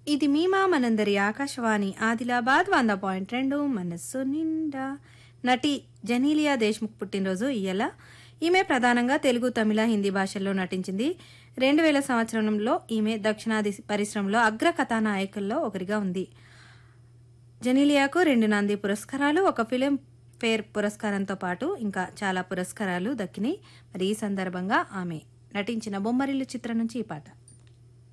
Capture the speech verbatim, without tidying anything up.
ఇది మీమా మనందరి ఆకాశవాణి ఆదిలాబాద్ వంద పాయింట్ రెండు మనస్సు నిండా. నటి జెనీలియా దేశ్ముఖ్ పుట్టినరోజు ఇయ్యాల. ఈమె ప్రధానంగా తెలుగు, తమిళ, హిందీ భాషల్లో నటించింది. రెండు వేల సంవత్సరంలో ఈమె దక్షిణాది పరిశ్రమలో అగ్ర కథానాయకుల్లో ఒకరిగా ఉంది. జెనీలియాకు రెండు నంది పురస్కారాలు, ఒక ఫిలిం ఫేర్ పురస్కారంతో పాటు ఇంకా చాలా పురస్కారాలు దక్కినాయి. మరి ఈ సందర్భంగా ఆమె నటించిన బొమ్మరిల్లు చిత్రం నుంచి ఈ పాట.